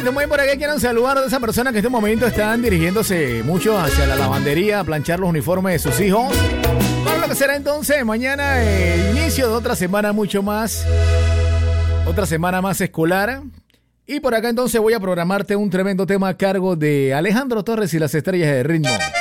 También por acá quieren saludar a esa persona que en este momento están dirigiéndose mucho hacia la lavandería a planchar los uniformes de sus hijos. Para lo que será entonces mañana el inicio de otra semana mucho más. Otra semana más escolar. Y por acá entonces voy a programarte un tremendo tema a cargo de Alejandro Torres y las Estrellas de Ritmo.